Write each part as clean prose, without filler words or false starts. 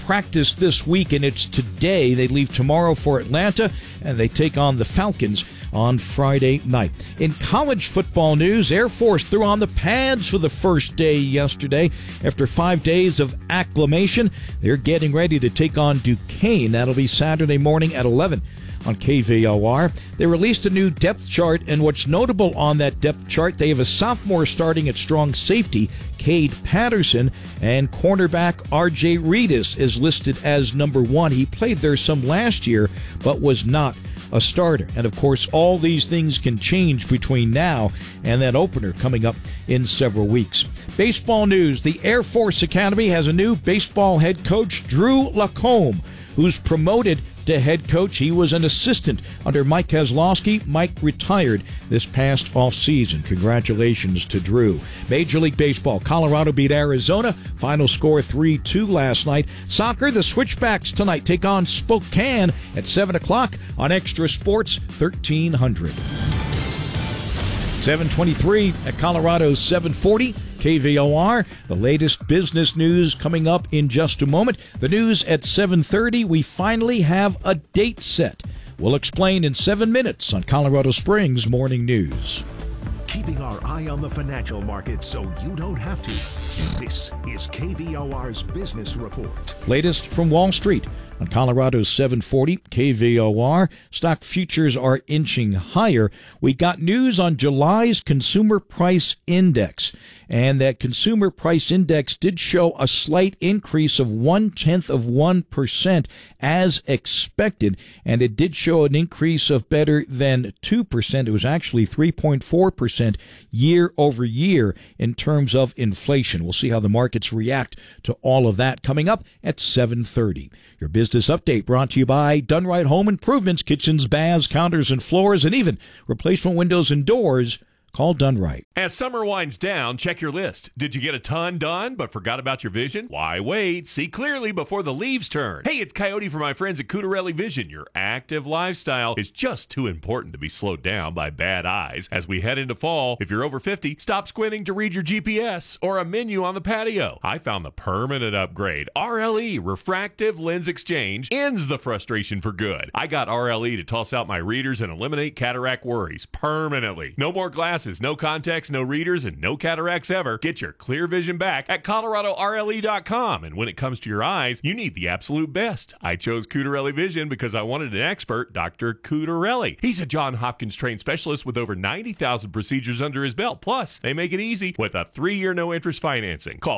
practice this week, and it's today. They leave tomorrow for Atlanta, and they take on the Falcons on Friday night. In college football news, Air Force threw on the pads for the first day yesterday. After 5 days of acclimation, they're getting ready to take on Duquesne. That'll be Saturday morning at 11 on KVOR. They released a new depth chart, and what's notable on that depth chart, they have a sophomore starting at strong safety, Cade Patterson, and cornerback R.J. Reedus is listed as number 1. He played there some last year, but was not a starter. And of course, all these things can change between now and that opener coming up in several weeks. Baseball news, the Air Force Academy has a new baseball head coach, Drew Lacombe, who's promoted to head coach. He was an assistant under Mike Kozlowski. Mike retired this past offseason. Congratulations to Drew. Major League Baseball, Colorado beat Arizona. Final score 3-2 last night. Soccer, the Switchbacks tonight take on Spokane at 7 o'clock on Extra Sports 1300. 7:23 at Colorado's 740. KVOR, the latest business news coming up in just a moment. The news at 7:30, we finally have a date set. We'll explain in 7 minutes on Colorado Springs Morning News. Keeping our eye on the financial markets so you don't have to. This is KVOR's Business Report. Latest from Wall Street on Colorado's 740 KVOR. Stock futures are inching higher. We got news on July's Consumer Price Index, and that Consumer Price Index did show a slight increase of 0.1% as expected, and it did show an increase of better than 2%. It was actually 3.4% year over year in terms of inflation. We'll see how the markets react to all of that coming up at 7:30. Your business update brought to you by Dunright Home Improvements, kitchens, baths, counters, and floors, and even replacement windows and doors. Call Dunright. As summer winds down, check your list. Did you get a ton done but forgot about your vision? Why wait? See clearly before the leaves turn. Hey, it's Coyote for my friends at Cutarelli Vision. Your active lifestyle is just too important to be slowed down by bad eyes. As we head into fall, if you're over 50, stop squinting to read your GPS or a menu on the patio. I found the permanent upgrade. RLE, Refractive Lens Exchange, ends the frustration for good. I got RLE to toss out my readers and eliminate cataract worries permanently. No more glasses, no contacts, no readers, and no cataracts ever. Get your clear vision back at ColoradoRLE.com. And when it comes to your eyes, you need the absolute best. I chose Cutarelli Vision because I wanted an expert, Dr. Cutarelli. He's a Johns Hopkins trained specialist with over 90,000 procedures under his belt. Plus, they make it easy with a 3-year no-interest financing. Call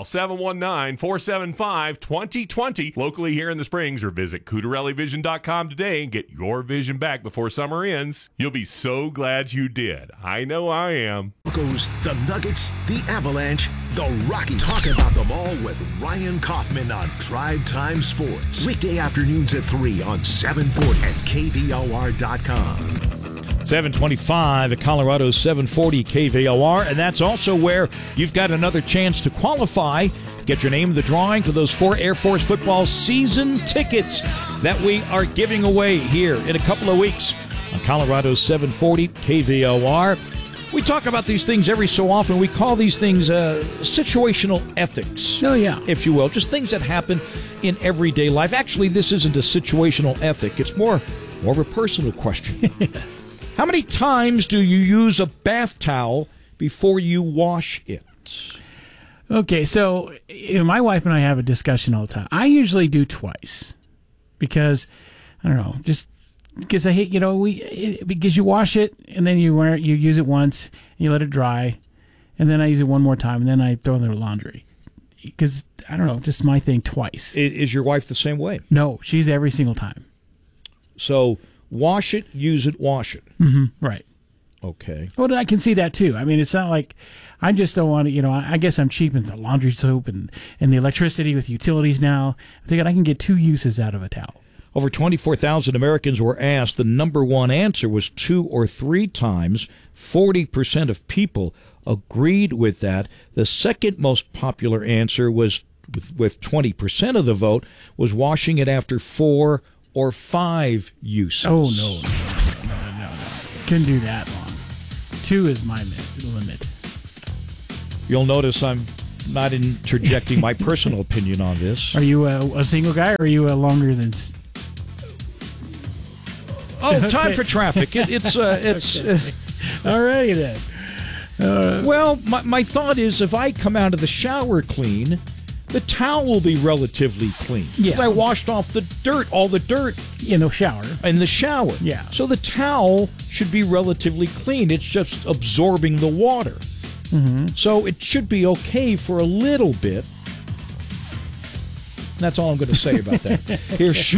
719-475-2020 locally here in the Springs, or visit CutarelliVision.com today and get your vision back before summer ends. You'll be so glad you did. I know I am. Goes the Nuggets, the Avalanche, the Rockies. Talk about them all with Ryan Kaufman on Drive Time Sports. Weekday afternoons at 3 on 740 and KVOR.com. 7:25 at Colorado's 740 KVOR, and that's also where you've got another chance to qualify. Get your name in the drawing for those 4 Air Force football season tickets that we are giving away here in a couple of weeks on Colorado's 740 KVOR. We talk about these things every so often. We call these things situational ethics. Oh, yeah. If you will. Just things that happen in everyday life. Actually, this isn't a situational ethic. It's more of a personal question. Yes. How many times do you use a bath towel before you wash it? Okay, so my wife and I have a discussion all the time. I usually do twice because, I don't know, just because I hate, because you wash it and then you use it once, and you let it dry, and then I use it one more time, and then I throw it in the laundry. Because, I don't know, just my thing twice. Is your wife the same way? No, she's every single time. So, wash it, use it, wash it. Mm-hmm, right. Okay. Well, I can see that, too. I mean, it's not like, I just don't want to, I guess I'm cheap in the laundry soap and the electricity with utilities now. I think I can get 2 uses out of a towel. Over 24,000 Americans were asked. The number one answer was 2 or 3 times. 40% of people agreed with that. The second most popular answer was, with 20% of the vote, was washing it after 4 or 5 uses. Oh, no. Couldn't do that long. 2 is my limit. You'll notice I'm not interjecting my personal opinion on this. Are you a single guy, or are you a longer than? Time for traffic. It's All right then. Well, my thought is, if I come out of the shower clean, the towel will be relatively clean. Yeah. I washed off all the dirt In the shower. in the shower. Yeah. So the towel should be relatively clean. It's just absorbing the water. Mm-hmm. So it should be okay for a little bit. That's all I'm going to say about that. Here's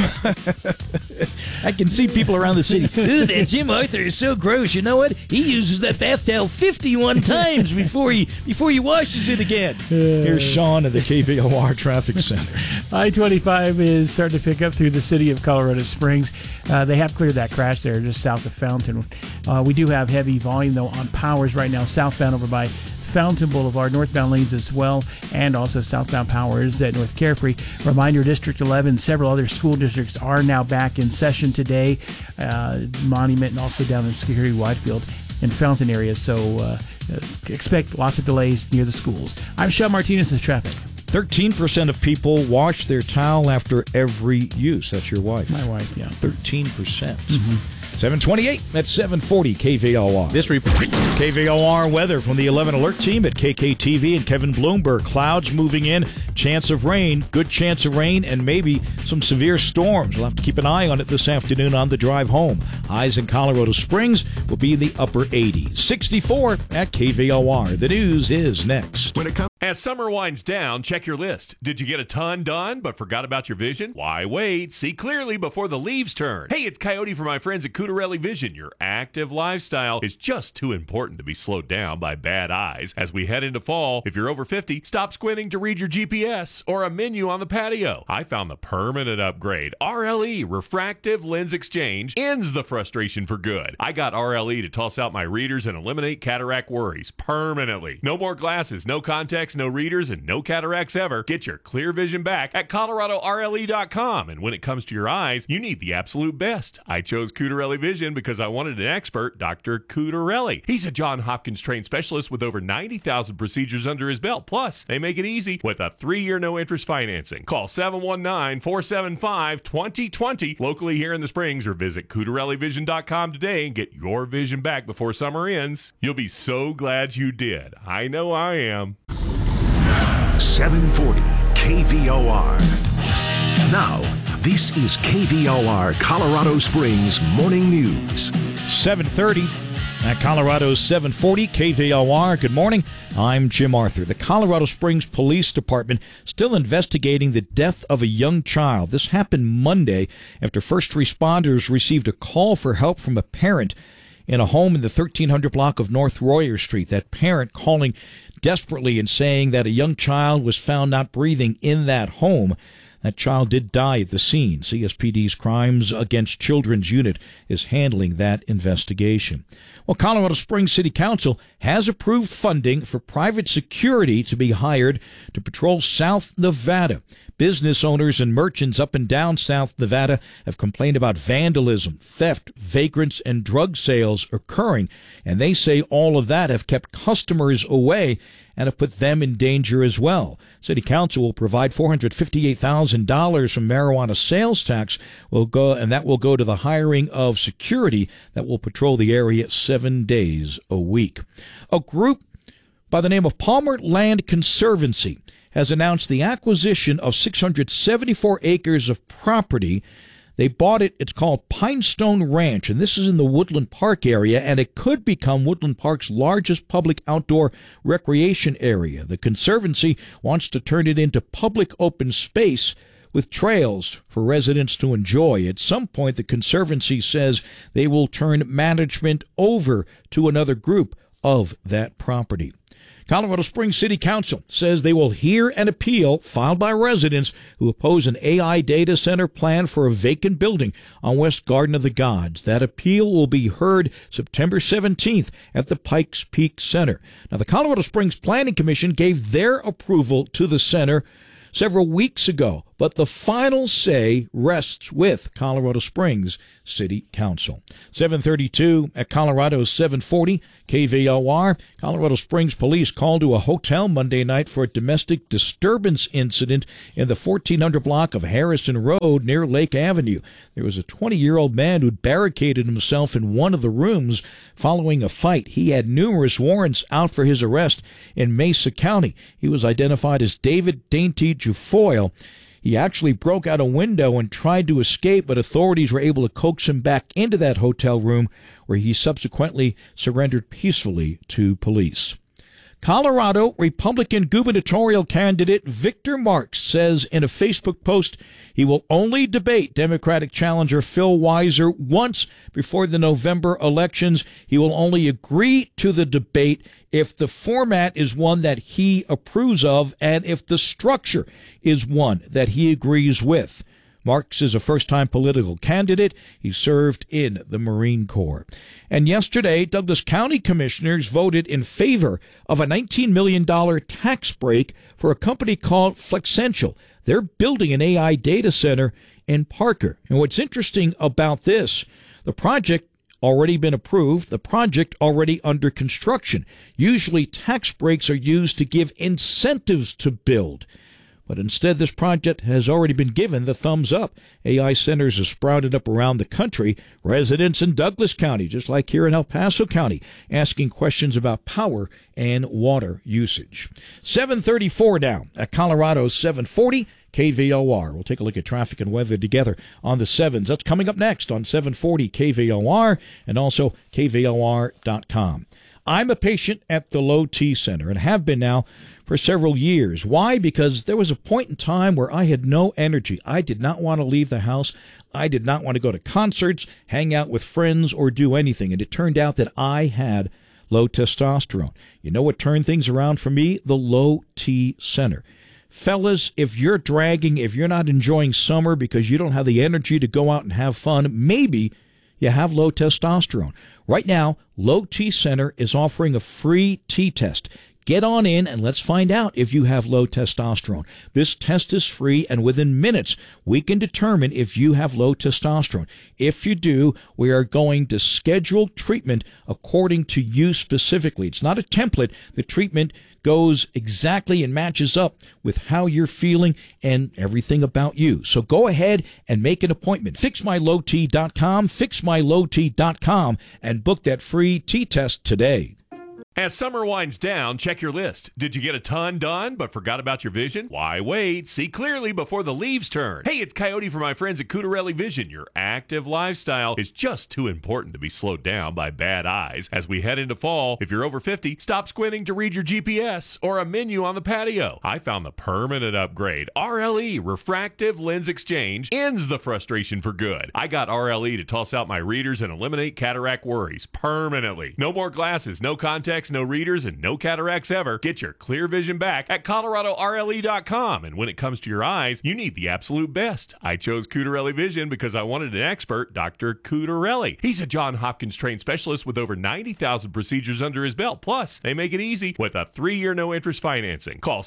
I can see people around the city. Ooh, that Jim Arthur is so gross. You know what? He uses that bath towel 51 times before he washes it again. Here's Sean at the KVOR Traffic Center. I-25 is starting to pick up through the city of Colorado Springs. They have cleared that crash there just south of Fountain. We do have heavy volume, though, on Powers right now, southbound over by Fountain Boulevard, northbound lanes as well, and also southbound Powers at North Carefree. Reminder, District 11, several other school districts are now back in session today. Monument and also down in Security Whitefield and Fountain area. So expect lots of delays near the schools. I'm Sean Martinez. This is traffic. 13% of people wash their towel after every use. That's your wife. My wife, yeah. 13%. Mm-hmm. 728 at 740 KVOR. This report, KVOR weather from the 11 Alert team at KKTV and Kevin Bloomberg. Clouds moving in, chance of rain, good chance of rain, and maybe some severe storms. We'll have to keep an eye on it this afternoon on the drive home. Highs in Colorado Springs will be in the upper 80s. 64 at KVOR. The news is next. When it comes As summer winds down, check your list. Did you get a ton done but forgot about your vision? Why wait? See clearly before the leaves turn. Hey, it's Coyote from my friends at Cutarelli Vision. Your active lifestyle is just too important to be slowed down by bad eyes. As we head into fall, if you're over 50, stop squinting to read your GPS or a menu on the patio. I found the permanent upgrade. RLE, Refractive Lens Exchange, ends the frustration for good. I got RLE to toss out my readers and eliminate cataract worries permanently. No more glasses, no contacts, no readers, and no cataracts ever. Get your clear vision back at ColoradoRLE.com. And when it comes to your eyes, you need the absolute best. I chose Cutarelli Vision because I wanted an expert, Dr. Cutarelli. He's a Johns Hopkins trained specialist with over 90,000 procedures under his belt. Plus, they make it easy with a 3-year no-interest financing. Call 719-475-2020 locally here in the Springs, or visit CutarelliVision.com today and get your vision back before summer ends. You'll be so glad you did. I know I am. 740 KVOR. Now, this is KVOR Colorado Springs Morning News. 7:30 at Colorado's 740 KVOR. Good morning. I'm Jim Arthur. The Colorado Springs Police Department still investigating the death of a young child. This happened Monday after first responders received a call for help from a parent in a home in the 1300 block of North Royer Street. That parent calling desperately and saying that a young child was found not breathing in that home. That child did die at the scene. CSPD's Crimes Against Children's Unit is handling that investigation. Well, Colorado Springs City Council has approved funding for private security to be hired to patrol South Nevada. Business owners and merchants up and down South Nevada have complained about vandalism, theft, vagrants, and drug sales occurring, and they say all of that have kept customers away and have put them in danger as well. City Council will provide $458,000 from marijuana sales tax, and that will go to the hiring of security that will patrol the area 7 days a week. A group by the name of Palmer Land Conservancy has announced the acquisition of 674 acres of property. They bought it. It's called Pinestone Ranch, and this is in the Woodland Park area, and it could become Woodland Park's largest public outdoor recreation area. The Conservancy wants to turn it into public open space with trails for residents to enjoy. At some point, the Conservancy says they will turn management over to another group of that property. Colorado Springs City Council says they will hear an appeal filed by residents who oppose an AI data center plan for a vacant building on West Garden of the Gods. That appeal will be heard September 17th at the Pikes Peak Center. Now, the Colorado Springs Planning Commission gave their approval to the center several weeks ago, but the final say rests with Colorado Springs City Council. 7:32 at Colorado's 740 KVOR. Colorado Springs police called to a hotel Monday night for a domestic disturbance incident in the 1400 block of Harrison Road near Lake Avenue. There was a 20-year-old man who'd barricaded himself in one of the rooms following a fight. He had numerous warrants out for his arrest in Mesa County. He was identified as David Dainty Jufoyle. He actually broke out a window and tried to escape, but authorities were able to coax him back into that hotel room, where he subsequently surrendered peacefully to police. Colorado Republican gubernatorial candidate Victor Marx says in a Facebook post he will only debate Democratic challenger Phil Weiser once before the November elections. He will only agree to the debate if the format is one that he approves of and if the structure is one that he agrees with. Marx is a first-time political candidate. He served in the Marine Corps. And yesterday, Douglas County commissioners voted in favor of a $19 million tax break for a company called Flexential. They're building an AI data center in Parker. And what's interesting about this, the project already been approved, the project already under construction. Usually tax breaks are used to give incentives to build. But instead, this project has already been given the thumbs up. AI centers have sprouted up around the country. Residents in Douglas County, just like here in El Paso County, asking questions about power and water usage. 7:34 now at Colorado's 740 KVOR. We'll take a look at traffic and weather together on the 7s. That's coming up next on 740 KVOR and also KVOR.com. I'm a patient at the Low T Center and have been now for several years. Why? Because there was a point in time where I had no energy. I did not want to leave the house. I did not want to go to concerts, hang out with friends, or do anything. And it turned out that I had low testosterone. You know what turned things around for me? The Low T Center. Fellas, if you're dragging, if you're not enjoying summer because you don't have the energy to go out and have fun, maybe you have low testosterone. Right now, Low T Center is offering a free T-test. Get on in and let's find out if you have low testosterone. This test is free, and within minutes, we can determine if you have low testosterone. If you do, we are going to schedule treatment according to you specifically. It's not a template. The treatment goes exactly and matches up with how you're feeling and everything about you. So go ahead and make an appointment. FixMyLowT.com, FixMyLowT.com, and book that free T-test today. As summer winds down, check your list. Did you get a ton done but forgot about your vision? Why wait? See clearly before the leaves turn. Hey, it's Coyote from my friends at Cutarelli Vision. Your active lifestyle is just too important to be slowed down by bad eyes. As we head into fall, if you're over 50, stop squinting to read your GPS or a menu on the patio. I found the permanent upgrade. RLE, Refractive Lens Exchange, ends the frustration for good. I got RLE to toss out my readers and eliminate cataract worries permanently. No more glasses, no contacts, no readers, and no cataracts ever. Get your clear vision back at ColoradoRLE.com. And when it comes to your eyes, you need the absolute best. I chose Cutarelli Vision because I wanted an expert, Dr. Cutarelli. He's a Johns Hopkins trained specialist with over 90,000 procedures under his belt. Plus, they make it easy with a 3-year no-interest financing. Call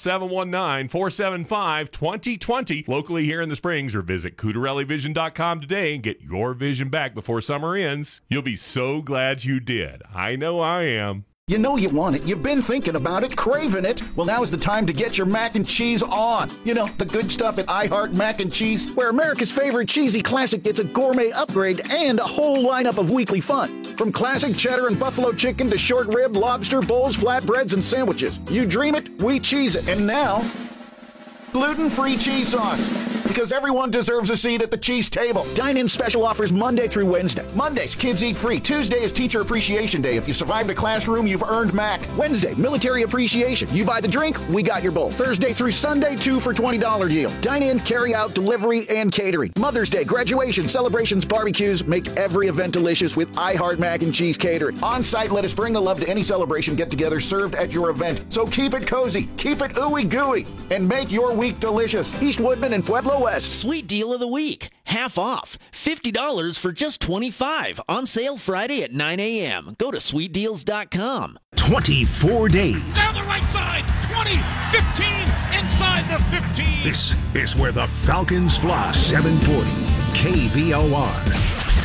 719-475-2020 locally here in the Springs, or visit CutarelliVision.com today and get your vision back before summer ends. You'll be so glad you did. I know I am. You know you want it. You've been thinking about it, craving it. Well, now is the time to get your mac and cheese on. You know, the good stuff at I Heart Mac and Cheese, where America's favorite cheesy classic gets a gourmet upgrade and a whole lineup of weekly fun. From classic cheddar and buffalo chicken to short rib, lobster, bowls, flatbreads, and sandwiches. You dream it, we cheese it. And now, gluten-free cheese sauce. Because everyone deserves a seat at the cheese table. Dine-in special offers Monday through Wednesday. Mondays, kids eat free. Tuesday is Teacher Appreciation Day. If you survived a classroom, you've earned Mac. Wednesday, Military Appreciation. You buy the drink, we got your bowl. Thursday through Sunday, 2 for $20 deal. Dine-in, carry-out, delivery, and catering. Mother's Day, graduation, celebrations, barbecues. Make every event delicious with I Heart Mac and Cheese Catering. On-site, let us bring the love to any celebration get-together served at your event. So keep it cozy, keep it ooey-gooey, and make your week delicious. East Woodman and Pueblo West. Sweet deal of the week. Half off. $50 for just $25. On sale Friday at 9 a.m. Go to sweetdeals.com. 24 days. Down the right side. 20, 15, inside the 15. This is where the Falcons fly. 740 KVOR.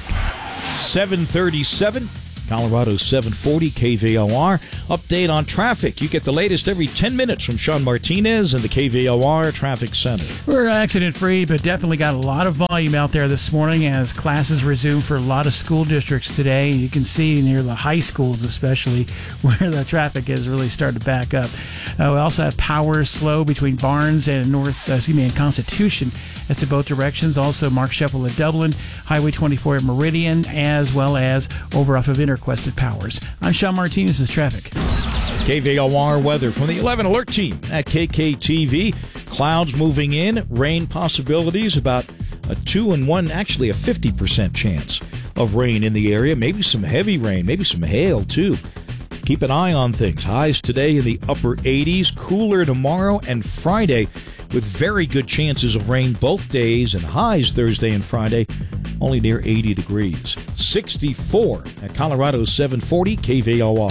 737. Colorado 740 KVOR. Update on traffic. You get the latest every 10 minutes from Sean Martinez in the KVOR Traffic Center. We're accident-free, but definitely got a lot of volume out there this morning as classes resume for a lot of school districts today. You can see near the high schools especially where the traffic has really started to back up. We also have Powers slow between Barnes and and Constitution. That's in both directions. Also Mark Sheppel at Dublin, Highway 24 at Meridian, as well as over off of Interquest at Powers. I'm Sean Martinez. This is traffic. KVOR weather from the 11 Alert Team at KKTV. Clouds moving in, rain possibilities, about a 2 and 1, actually a 50% chance of rain in the area. Maybe some heavy rain, maybe some hail too. Keep an eye on things. Highs today in the upper 80s, cooler tomorrow and Friday with very good chances of rain both days, and highs Thursday and Friday only near 80 degrees. 64 at Colorado 740 KVOR.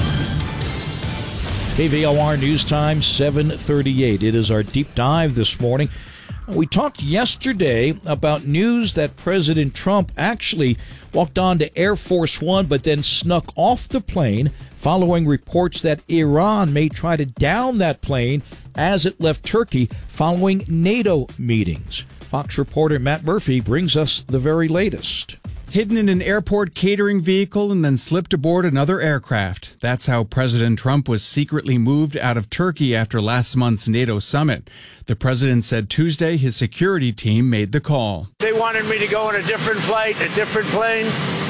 KVOR News Time 7:38. It is our deep dive this morning. We talked yesterday about news that President Trump actually walked on to Air Force One but then snuck off the plane following reports that Iran may try to down that plane as it left Turkey following NATO meetings. Fox reporter Matt Murphy brings us the very latest. Hidden in an airport catering vehicle and then slipped aboard another aircraft. That's how President Trump was secretly moved out of Turkey after last month's NATO summit. The president said Tuesday his security team made the call. They wanted me to go on a different flight, a different plane,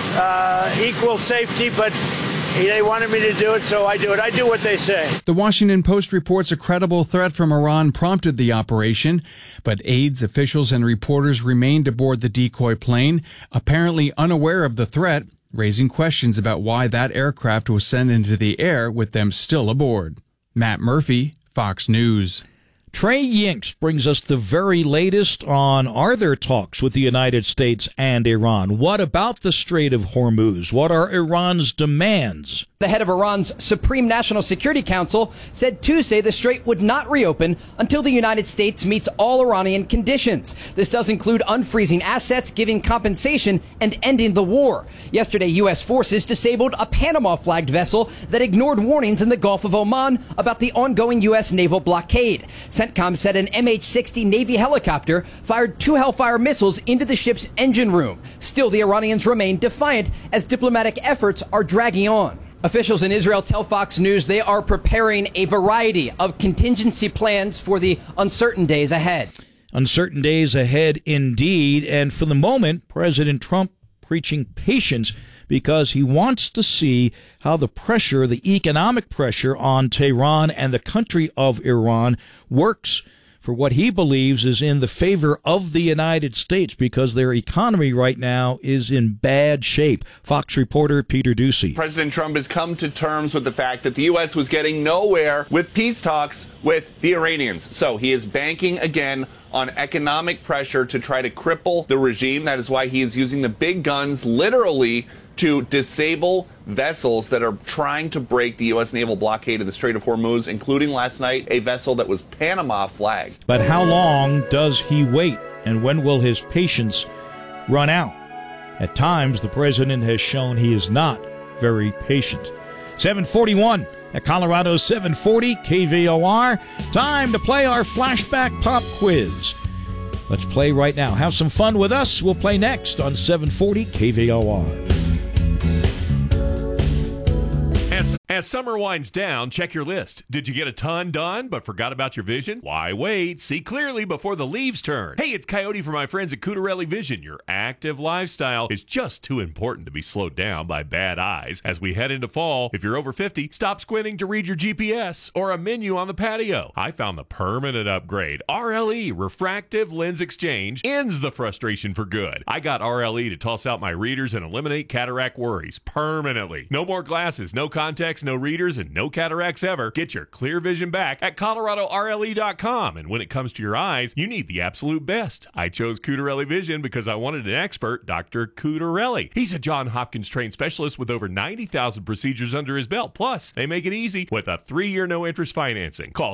equal safety, but they wanted me to do it, so I do it. I do what they say. The Washington Post reports a credible threat from Iran prompted the operation, but aides, officials, and reporters remained aboard the decoy plane, apparently unaware of the threat, raising questions about why that aircraft was sent into the air with them still aboard. Matt Murphy, Fox News. Trey Yinks brings us the very latest on, are there talks with the United States and Iran? What about the Strait of Hormuz? What are Iran's demands? The head of Iran's Supreme National Security Council said Tuesday the strait would not reopen until the United States meets all Iranian conditions. This does include unfreezing assets, giving compensation, and ending the war. Yesterday, U.S. forces disabled a Panama-flagged vessel that ignored warnings in the Gulf of Oman about the ongoing U.S. naval blockade. CENTCOM said an MH-60 Navy helicopter fired 2 Hellfire missiles into the ship's engine room. Still, the Iranians remain defiant as diplomatic efforts are dragging on. Officials in Israel tell Fox News they are preparing a variety of contingency plans for the uncertain days ahead. Uncertain days ahead indeed, and for the moment, President Trump preaching patience because he wants to see how the pressure, the economic pressure on Tehran and the country of Iran works for what he believes is in the favor of the United States because their economy right now is in bad shape. Fox reporter Peter Ducey. President Trump has come to terms with the fact that the U.S. was getting nowhere with peace talks with the Iranians. So he is banking again on economic pressure to try to cripple the regime. That is why he is using the big guns literally to disable vessels that are trying to break the U.S. naval blockade of the Strait of Hormuz, including last night a vessel that was Panama flagged. But how long does he wait, and when will his patience run out? At times, the president has shown he is not very patient. 741 at Colorado 740 KVOR. Time to play our flashback pop quiz. Let's play right now. Have some fun with us. We'll play next on 740 KVOR. As summer winds down, check your list. Did you get a ton done but forgot about your vision? Why wait? See clearly before the leaves turn. Hey, it's Coyote from my friends at Cutarelli Vision. Your active lifestyle is just too important to be slowed down by bad eyes. As we head into fall, if you're over 50, stop squinting to read your GPS or a menu on the patio. I found the permanent upgrade. RLE, Refractive Lens Exchange, ends the frustration for good. I got RLE to toss out my readers and eliminate cataract worries permanently. No more glasses, no contacts no readers, and no cataracts ever. Get your clear vision back at ColoradoRLE.com. And when it comes to your eyes, you need the absolute best. I chose Cutarelli Vision because I wanted an expert, Dr. Cutarelli. He's a Johns Hopkins trained specialist with over 90,000 procedures under his belt. Plus, they make it easy with a 3-year no-interest financing. Call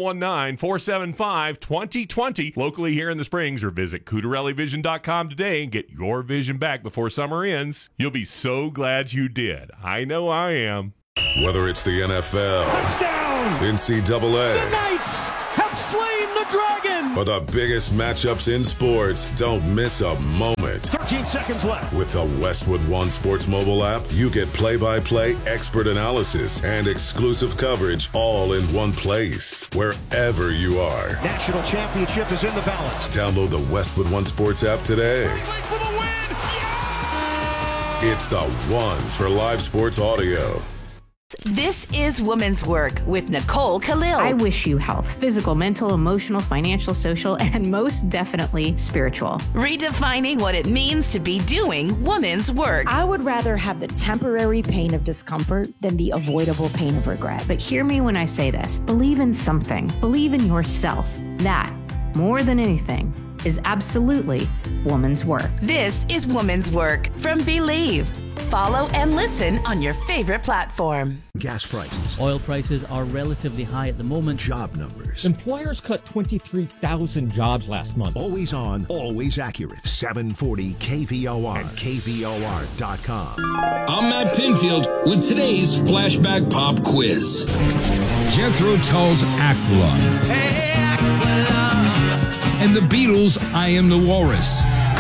719-475-2020 locally here in the Springs, or visit CutarelliVision.com today and get your vision back before summer ends. You'll be so glad you did. I know I am. Whether it's the NFL, Touchdown! NCAA, The Knights have slain the dragon! or the biggest matchups in sports, don't miss a moment. 13 seconds left. With the Westwood One Sports mobile app, you get play-by-play expert analysis and exclusive coverage all in one place, wherever you are. National championship is in the balance. Download the Westwood One Sports app today. For the win! Yeah! It's the one for live sports audio. This is Woman's Work with Nicole Khalil. I wish you health, physical, mental, emotional, financial, social, and most definitely spiritual. Redefining what it means to be doing woman's work. I would rather have the temporary pain of discomfort than the avoidable pain of regret. But hear me when I say this. Believe in something. Believe in yourself. That, more than anything, is absolutely woman's work. This is Woman's Work from Believe. Follow and listen on your favorite platform. Gas prices. Oil prices are relatively high at the moment. Job numbers. Employers cut 23,000 jobs last month. Always on, always accurate. 740 KVOR and KVOR.com. I'm Matt Pinfield with today's Flashback Pop Quiz. Jethro Tull's Aqualung. Hey, Aqualung. And the Beatles' I Am the Walrus.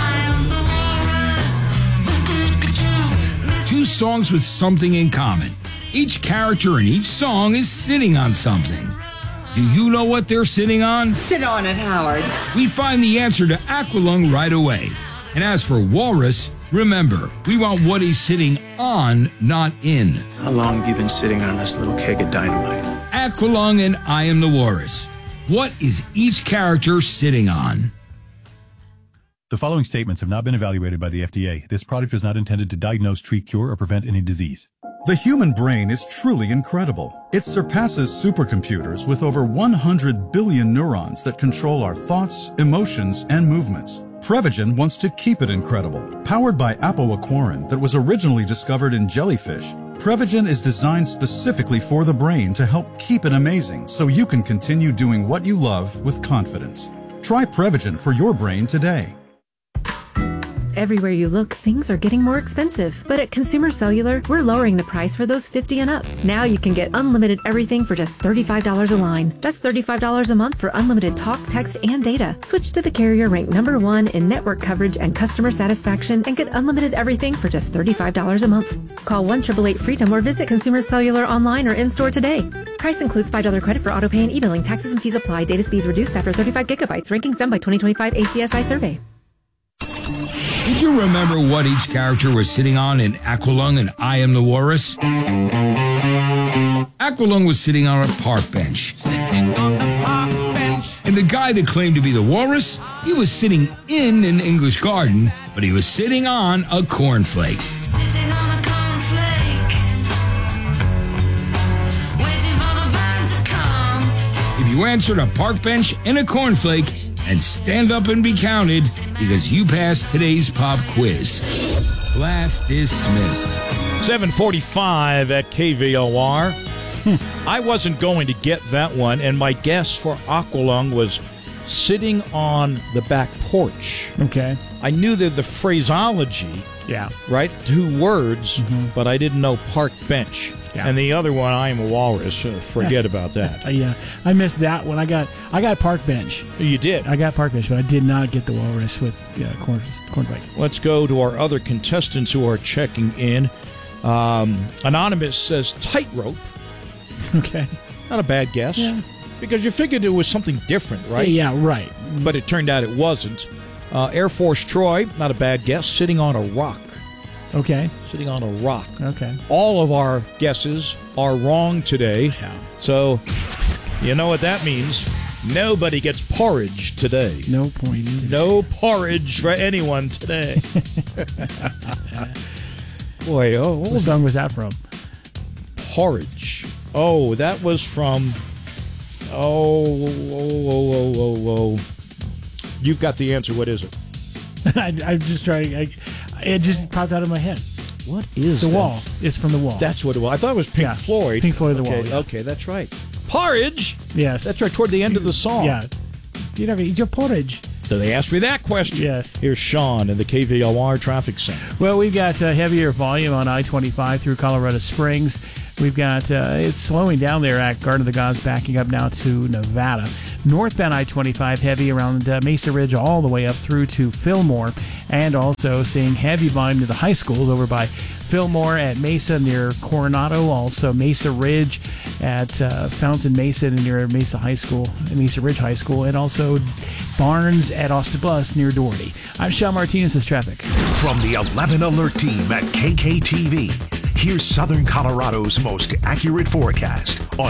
Two songs with something in common. Each character in each song is sitting on something. Do you know what they're sitting on? Sit on it, Howard. We find the answer to Aqualung right away. And as for Walrus, remember, we want what he's sitting on, not in. How long have you been sitting on this little keg of dynamite? Aqualung and I Am the Walrus. What is each character sitting on? The following statements have not been evaluated by the FDA. This product is not intended to diagnose, treat, cure, or prevent any disease. The human brain is truly incredible. It surpasses supercomputers with over 100 billion neurons that control our thoughts, emotions, and movements. Prevagen wants to keep it incredible. Powered by apoaquarin that was originally discovered in jellyfish, Prevagen is designed specifically for the brain to help keep it amazing so you can continue doing what you love with confidence. Try Prevagen for your brain today. Everywhere you look, things are getting more expensive. But at Consumer Cellular, we're lowering the price for those 50 and up. Now you can get unlimited everything for just $35 a line. That's $35 a month for unlimited talk, text, and data. Switch to the carrier ranked #1 in network coverage and customer satisfaction and get unlimited everything for just $35 a month. Call 1-888-FREEDOM or visit Consumer Cellular online or in-store today. Price includes $5 credit for auto pay and e-billing. Taxes and fees apply. Data speeds reduced after 35 gigabytes. Rankings done by 2025 ACSI survey. Did you remember what each character was sitting on in Aqualung and I Am the Walrus? Aqualung was sitting on a park bench. Sitting on the park bench. And the guy that claimed to be the walrus, he was sitting in an English garden, but he was sitting on a cornflake. Sitting on a cornflake, waiting for the van to come. If you answered a park bench and a cornflake, and stand up and be counted because you passed today's pop quiz. Class dismissed. 7:45 at KVOR. I wasn't going to get that one, and my guess for Aqualung was sitting on the back porch. Okay. I knew that the phraseology, yeah, right, 2 words, but I didn't know park bench. Yeah. And the other one, I Am a Walrus. Forget about that. Yeah, I missed that one. I got park bench. You did? I got park bench, but I did not get the walrus with cornflake. Let's go to our other contestants who are checking in. Anonymous says tightrope. Okay. Not a bad guess. Yeah. Because you figured it was something different, right? Yeah, right. But it turned out it wasn't. Air Force Troy, not a bad guess, sitting on a rock. Okay. Sitting on a rock. Okay. All of our guesses are wrong today. Yeah. So, you know what that means. Nobody gets porridge today. No point. No porridge for anyone today. Boy, what song was that from? porridge. Oh, that was from... Oh. You've got the answer. What is it? I'm just trying. It just popped out of my head. What is The that? Wall. It's from The Wall. That's what it was. I thought it was Pink Floyd. Pink Floyd, The okay, Wall. Yeah. Okay, that's right. Porridge? Yes. That's right, toward the end of the song. Yeah. You never eat your porridge. So they asked me that question. Yes. Here's Sean in the KVOR Traffic Center. Well, we've got heavier volume on I-25 through Colorado Springs. We've got, it's slowing down there at Garden of the Gods, backing up now to Nevada. Northbound I-25 heavy around Mesa Ridge all the way up through to Fillmore. And also seeing heavy volume to the high schools over by Fillmore at Mesa near Coronado. Also Mesa Ridge at Fountain Mesa near Mesa High School, Mesa Ridge High School. And also Barnes at Austin Bus near Doherty. I'm Sean Martinez, this traffic. From the 11 Alert Team at KKTV, here's Southern Colorado's most accurate forecast on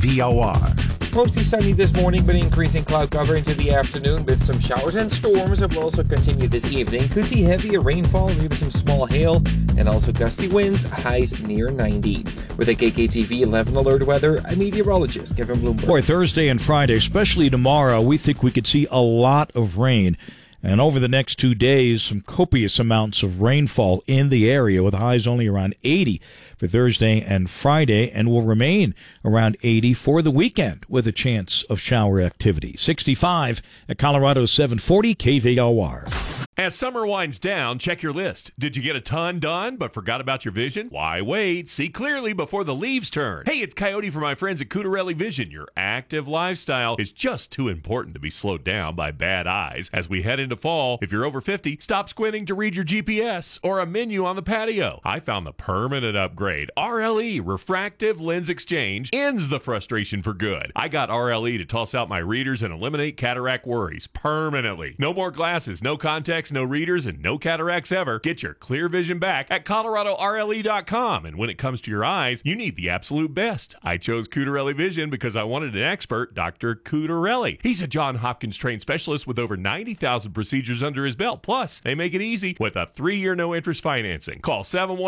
KVOR. Mostly sunny this morning, but increasing cloud cover into the afternoon with some showers and storms that will also continue this evening. Could see heavier rainfall, maybe some small hail, and also gusty winds, highs near 90. With the KKTV 11 Alert weather, I'm meteorologist Kevin Bloomberg. Boy, Thursday and Friday, especially tomorrow, we think we could see a lot of rain. And over the next 2 days, some copious amounts of rainfall in the area with highs only around 80 for Thursday and Friday, and will remain around 80 for the weekend with a chance of shower activity. 65 at Colorado 740 KVOR. As summer winds down, check your list. Did you get a ton done but forgot about your vision? Why wait? See clearly before the leaves turn. Hey, it's Coyote from my friends at Cutarelli Vision. Your active lifestyle is just too important to be slowed down by bad eyes. As we head into fall, if you're over 50, stop squinting to read your GPS or a menu on the patio. I found the permanent upgrade. RLE, Refractive Lens Exchange, ends the frustration for good. I got RLE to toss out my readers and eliminate cataract worries permanently. No more glasses, no contacts, no readers, and no cataracts ever. Get your clear vision back at ColoradoRLE.com. And when it comes to your eyes, you need the absolute best. I chose Cutarelli Vision because I wanted an expert, Dr. Cutarelli. He's a Johns Hopkins trained specialist with over 90,000 procedures under his belt. Plus, they make it easy with a 3-year no-interest financing. Call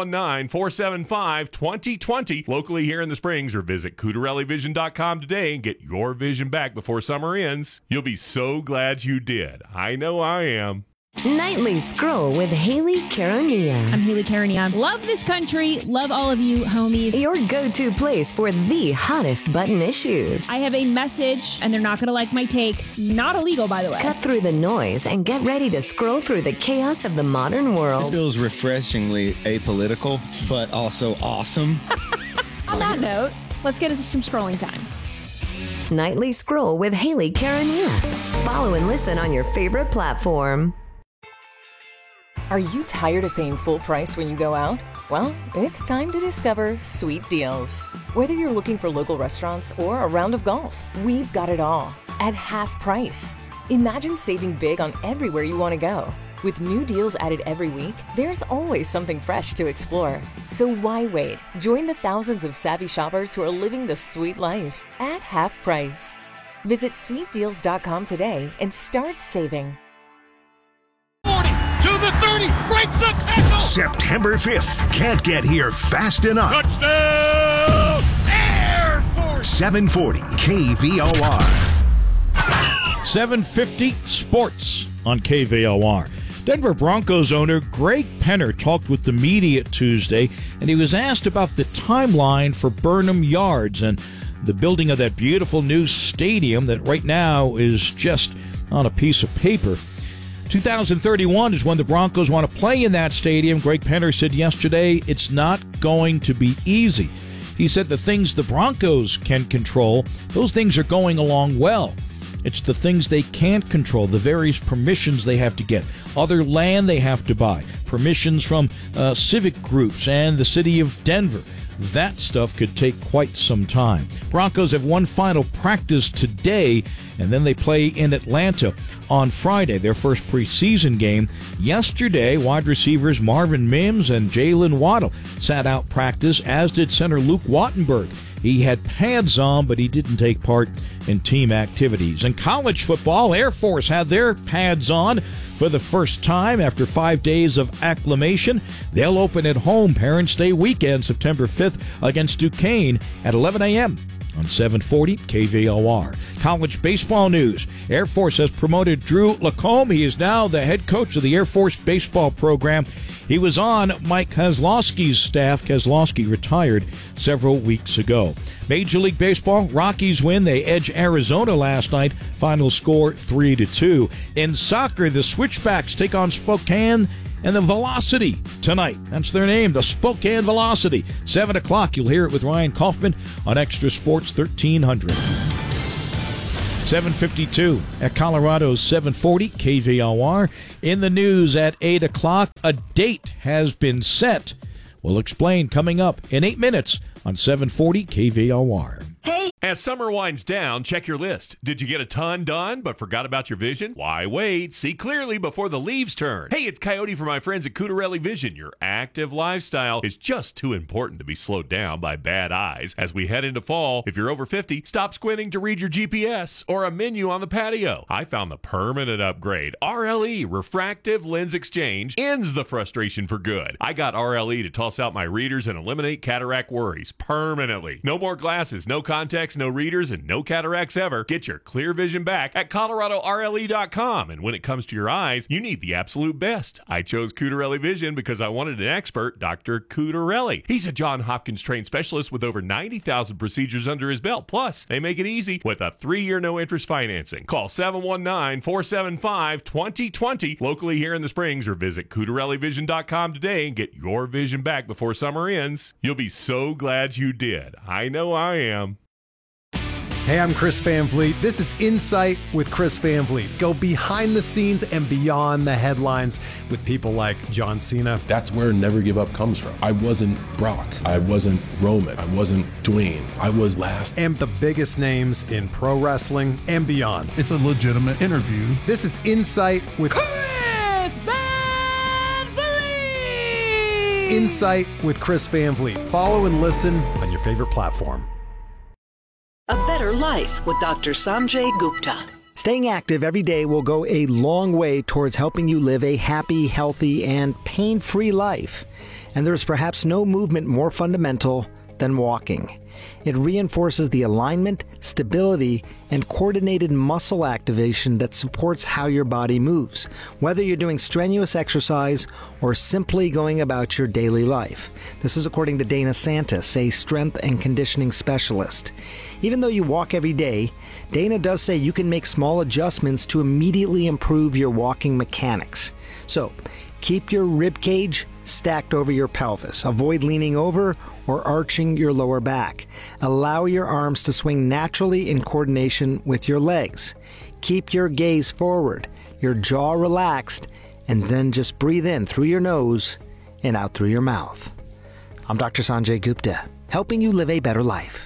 719-475-2020 locally here in the Springs, or visit CutarelliVision.com today and get your vision back before summer ends. You'll be so glad you did. I know I am. Nightly Scroll with Haley Caronia. I'm Haley Caronia. Love this country. Love all of you, homies. Your go-to place for the hottest button issues. I have a message, and they're not going to like my take. Not illegal, by the way. Cut through the noise and get ready to scroll through the chaos of the modern world. This feels refreshingly apolitical, but also awesome. On that note, let's get into some scrolling time. Nightly Scroll with Haley Caronia. Follow and listen on your favorite platform. Are you tired of paying full price when you go out? Well, it's time to discover Sweet Deals. Whether you're looking for local restaurants or a round of golf, we've got it all at half price. Imagine saving big on everywhere you want to go. With new deals added every week, there's always something fresh to explore. So why wait? Join the thousands of savvy shoppers who are living the sweet life at half price. Visit sweetdeals.com today and start saving. To the 30, breaks the tackle. September 5th, can't get here fast enough. Touchdown, Air Force. 740 KVOR. 750 Sports on KVOR. Denver Broncos owner Greg Penner talked with the media Tuesday, and he was asked about the timeline for Burnham Yards and the building of that beautiful new stadium that right now is just on a piece of paper. 2031 is when the Broncos want to play in that stadium. Greg Penner said yesterday it's not going to be easy. He said the things the Broncos can control, those things are going along well. It's the things they can't control, the various permissions they have to get, other land they have to buy, permissions from civic groups and the city of Denver. That stuff could take quite some time. Broncos have one final practice today, and then they play in Atlanta on Friday, their first preseason game. Yesterday, wide receivers Marvin Mims and Jalen Waddle sat out practice, as did center Luke Wattenberg. He had pads on, but he didn't take part in team activities. In college football, Air Force had their pads on for the first time after 5 days of acclimation. They'll open at home Parents' Day weekend, September 5th, against Duquesne at 11 a.m. on 740 KVOR. College baseball news. Air Force has promoted Drew Lacombe. He is now the head coach of the Air Force baseball program. He was on Mike Kozlowski's staff. Kozlowski retired several weeks ago. Major League Baseball, Rockies win. They edge Arizona last night. Final score 3-2. In soccer, the Switchbacks take on Spokane and the Velocity tonight. That's their name, the Spokane Velocity. 7 o'clock, you'll hear it with Ryan Kaufman on Extra Sports 1300. 7:52 at Colorado's 740 KVOR. In the news at 8 o'clock, a date has been set. We'll explain coming up in 8 minutes on 740 KVOR. Hey! As summer winds down, check your list. Did you get a ton done but forgot about your vision? Why wait? See clearly before the leaves turn. Hey, it's Coyote from my friends at Cutarelli Vision. Your active lifestyle is just too important to be slowed down by bad eyes. As we head into fall, if you're over 50, stop squinting to read your GPS or a menu on the patio. I found the permanent upgrade. RLE, Refractive Lens Exchange, ends the frustration for good. I got RLE to toss out my readers and eliminate cataract worries permanently. No more glasses, no contacts, no readers, and no cataracts ever. Get your clear vision back at ColoradoRLE.com. And when it comes to your eyes, you need the absolute best. I chose Cutarelli Vision because I wanted an expert, Dr. Cutarelli. He's a Johns Hopkins trained specialist with over 90,000 procedures under his belt. Plus, they make it easy with a 3-year no-interest financing. Call 719-475-2020 locally here in the Springs, or visit CutarelliVision.com today and get your vision back before summer ends. You'll be so glad you did. I know I am. Hey, I'm Chris Van Vliet. This is Insight with Chris Van Vliet. Go behind the scenes and beyond the headlines with people like John Cena. That's where Never Give Up comes from. I wasn't Brock. I wasn't Roman. I wasn't Dwayne. I was last. And the biggest names in pro wrestling and beyond. It's a legitimate interview. This is Insight with Chris Van Vliet! Insight with Chris Van Vliet. Follow and listen on your favorite platform. A Better Life with Dr. Sanjay Gupta. Staying active every day will go a long way towards helping you live a happy, healthy, and pain-free life. And there's perhaps no movement more fundamental than walking. It reinforces the alignment, stability, and coordinated muscle activation that supports how your body moves, whether you're doing strenuous exercise or simply going about your daily life. This is according to Dana Santis, a strength and conditioning specialist. Even though you walk every day, Dana does say you can make small adjustments to immediately improve your walking mechanics. So, keep your rib cage stacked over your pelvis. Avoid leaning over or arching your lower back. Allow your arms to swing naturally in coordination with your legs. Keep your gaze forward, your jaw relaxed, and then just breathe in through your nose and out through your mouth. I'm Dr. Sanjay Gupta, helping you live a better life.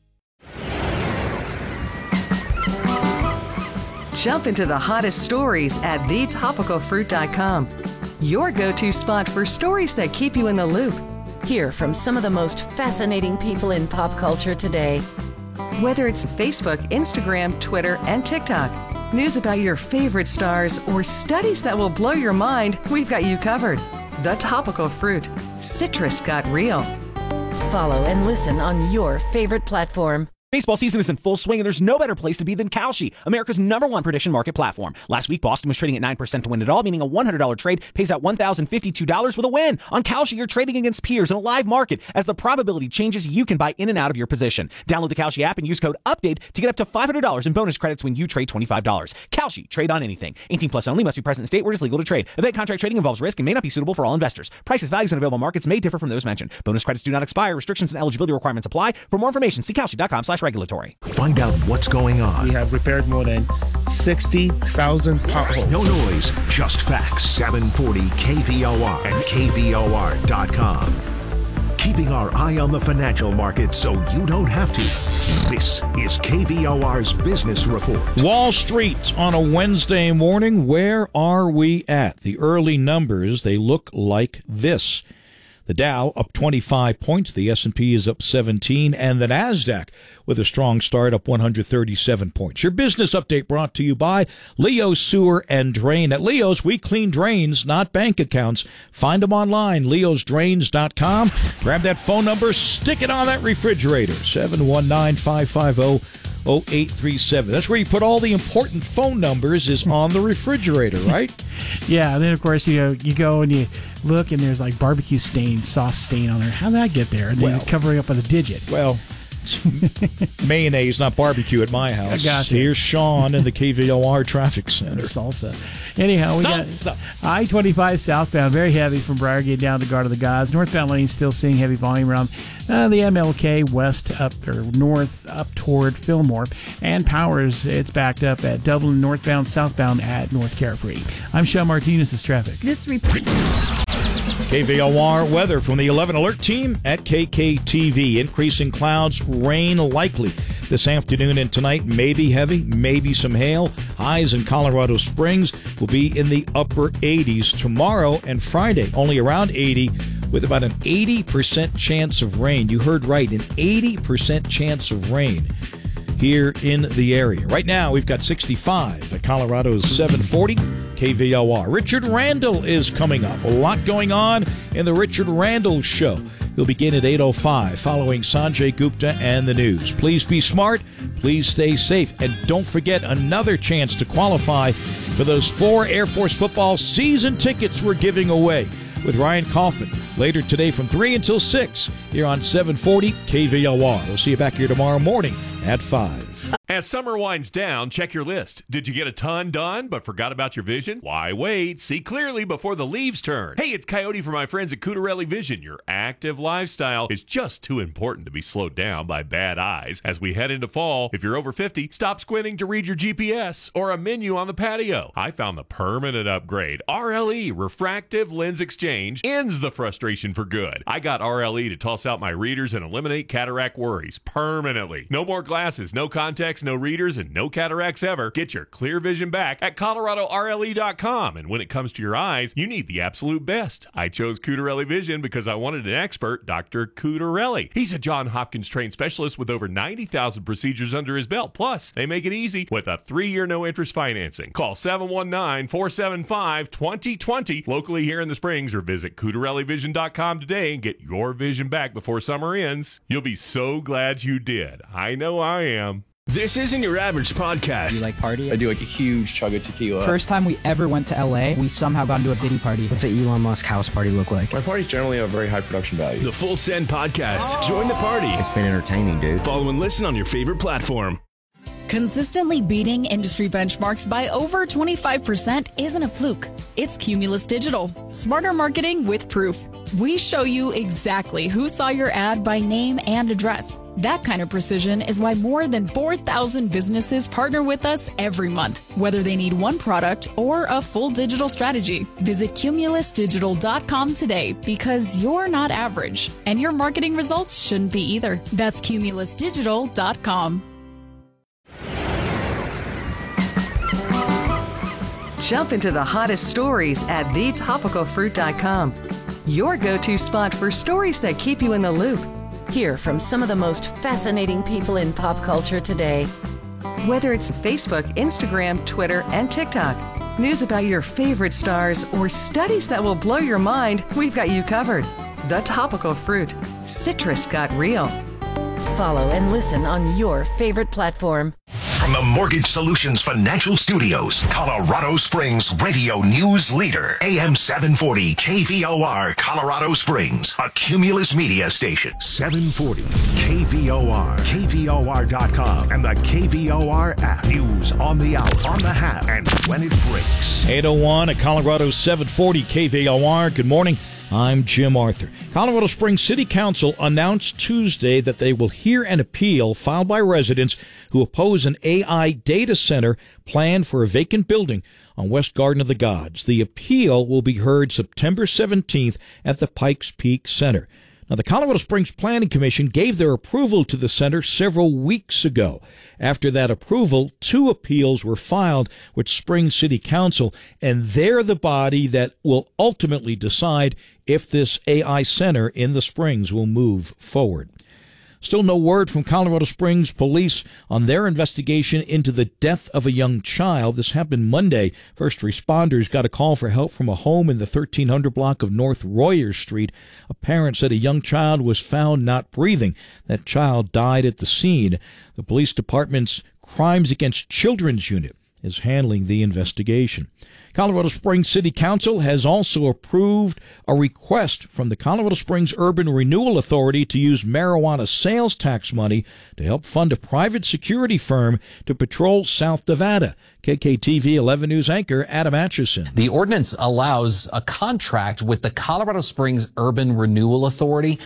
Jump into the hottest stories at thetopicalfruit.com. Your go-to spot for stories that keep you in the loop. Hear from some of the most fascinating people in pop culture today. Whether it's Facebook, Instagram, Twitter, and TikTok, news about your favorite stars, or studies that will blow your mind, we've got you covered. The Topical Fruit. Citrus got real. Follow and listen on your favorite platform. Baseball season is in full swing, and there's no better place to be than Kalshi, America's #1 prediction market platform. Last week, Boston was trading at 9% to win it all, meaning a $100 trade pays out $1,052 with a win. On Kalshi, you're trading against peers in a live market. As the probability changes, you can buy in and out of your position. Download the Kalshi app and use code UPDATE to get up to $500 in bonus credits when you trade $25. Kalshi, trade on anything. 18 plus only, must be present in state where it's legal to trade. Event contract trading involves risk and may not be suitable for all investors. Prices, values, and available markets may differ from those mentioned. Bonus credits do not expire. Restrictions and eligibility requirements apply. For more information, see Kalshi.com/regulatory. Find out what's going on. We have repaired more than 60,000 potholes. No noise, just facts. 740 KVOR and KVOR.com. keeping our eye on the financial markets so you don't have to. This is KVOR's Business Report. Wall Street on a Wednesday morning. Where are we at? The early numbers, they look like this. The Dow up 25 points, the S&P is up 17, and the NASDAQ with a strong start up 137 points. Your business update brought to you by Leo's Sewer and Drain. At Leo's, we clean drains, not bank accounts. Find them online, leosdrains.com. Grab that phone number, stick it on that refrigerator, 719-550-0837. That's where you put all the important phone numbers, is on the refrigerator, right? Yeah, and then, of course, you go and you look, and there's like barbecue stain, sauce stain on there. How'd that get there? And then you cover it up with a digit. Well, mayonnaise, not barbecue at my house. I got you. Here's Sean in the KVOR Traffic Center. Salsa. Anyhow, we got I-25 southbound, very heavy from Briargate down to Garden of the Gods. Northbound lane still seeing heavy volume around the MLK west up or north up toward Fillmore. And Powers, it's backed up at Dublin, northbound, southbound at North Carefree. I'm Sean Martinez, this traffic. This report. KVOR weather from the 11 Alert team at KKTV. Increasing clouds, rain likely this afternoon and tonight. Maybe heavy, maybe some hail. Highs in Colorado Springs will be in the upper 80s tomorrow and Friday. Only around 80 with about an 80% chance of rain. You heard right, an 80% chance of rain here in the area. Right now, we've got 65 at Colorado's 740 KVOR. Richard Randall is coming up. A lot going on in the Richard Randall Show. He'll begin at 8:05 following Sanjay Gupta and the news. Please be smart. Please stay safe. And don't forget another chance to qualify for those 4 Air Force football season tickets we're giving away with Ryan Kaufman later today from 3 until 6 here on 740 KVOR. We'll see you back here tomorrow morning at 5. As summer winds down, check your list. Did you get a ton done but forgot about your vision? Why wait? See clearly before the leaves turn. Hey, it's Coyote from my friends at Cutarelli Vision. Your active lifestyle is just too important to be slowed down by bad eyes. As we head into fall, if you're over 50, stop squinting to read your GPS or a menu on the patio. I found the permanent upgrade. RLE, Refractive Lens Exchange, ends the frustration for good. I got RLE to toss out my readers and eliminate cataract worries permanently. No more glasses, no contacts, no readers, and no cataracts ever. Get your clear vision back at ColoradoRLE.com. And when it comes to your eyes, you need the absolute best. I chose Cutarelli Vision because I wanted an expert, Dr. Cutarelli. He's a Johns Hopkins trained specialist with over 90,000 procedures under his belt. Plus, they make it easy with a 3-year no-interest financing. Call 719-475-2020 locally here in the Springs or visit CutarelliVision.com today and get your vision back before summer ends. You'll be so glad you did. I know I am. This isn't your average podcast. Do you like party? I do like a huge chug of tequila. First time we ever went to LA, we somehow got into a Diddy party. What's an Elon Musk house party look like? My parties generally have very high production value. The Full Send Podcast. Join the party. It's been entertaining, dude. Follow and listen on your favorite platform. Consistently beating industry benchmarks by over 25% isn't a fluke. It's Cumulus Digital. Smarter marketing with proof. We show you exactly who saw your ad by name and address. That kind of precision is why more than 4,000 businesses partner with us every month, whether they need one product or a full digital strategy. Visit cumulusdigital.com today because you're not average, and your marketing results shouldn't be either. That's cumulusdigital.com. Jump into the hottest stories at thetopicalfruit.com. Your go-to spot for stories that keep you in the loop. Hear from some of the most fascinating people in pop culture today. Whether it's Facebook, Instagram, Twitter, and TikTok, news about your favorite stars, or studies that will blow your mind, we've got you covered. The Topical Fruit. Citrus got real. Follow and listen on your favorite platform. From the Mortgage Solutions Financial Studios, Colorado Springs radio news leader, AM 740 KVOR, Colorado Springs, a Cumulus media station. 740 KVOR, KVOR.com, and the KVOR app. News on the hour, on the half, and when it breaks. 8:01 at Colorado 740 KVOR. Good morning. I'm Jim Arthur. Colorado Springs City Council announced Tuesday that they will hear an appeal filed by residents who oppose an AI data center planned for a vacant building on West Garden of the Gods. The appeal will be heard September 17th at the Pikes Peak Center. Now, the Colorado Springs Planning Commission gave their approval to the center several weeks ago. After that approval, 2 appeals were filed with Springs City Council, and they're the body that will ultimately decide if this AI center in the Springs will move forward. Still no word from Colorado Springs police on their investigation into the death of a young child. This happened Monday. First responders got a call for help from a home in the 1300 block of North Royer Street. A parent said a young child was found not breathing. That child died at the scene. The police department's Crimes Against Children's unit is handling the investigation. Colorado Springs City Council has also approved a request from the Colorado Springs Urban Renewal Authority to use marijuana sales tax money to help fund a private security firm to patrol South Nevada. KKTV 11 News anchor Adam Atchison. The ordinance allows a contract with the Colorado Springs Urban Renewal Authority.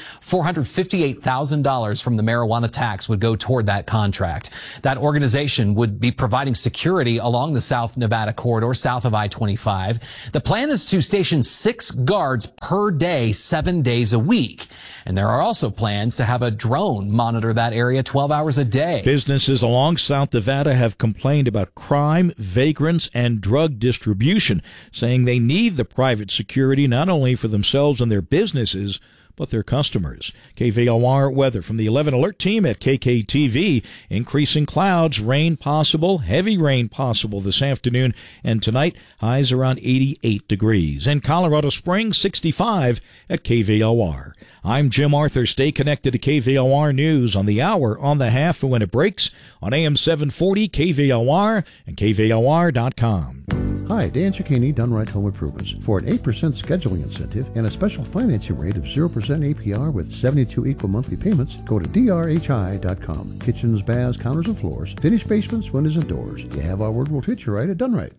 $458,000 from the marijuana tax would go toward that contract. That organization would be providing security along the South Nevada corridor, south of I-25. The plan is to station 6 guards per day, 7 days a week. And there are also plans to have a drone monitor that area 12 hours a day. Businesses along South Nevada have complained about crime, vagrants, and drug distribution, saying they need the private security not only for themselves and their businesses, but their customers. KVOR weather from the 11 Alert team at KKTV. Increasing clouds, rain possible, heavy rain possible this afternoon and tonight. Highs around 88 degrees. And Colorado Springs, 65 at KVOR. I'm Jim Arthur. Stay connected to KVOR News on the hour, on the half, and when it breaks on AM 740, KVOR, and KVOR.com. Hi, Dan Cicchini, Dunright Home Improvements. For an 8% scheduling incentive and a special financing rate of 0% APR with 72 equal monthly payments, go to drhi.com. Kitchens, baths, counters, and floors. Finished basements, windows, and doors. You have our word, we'll treat you right at Dunright.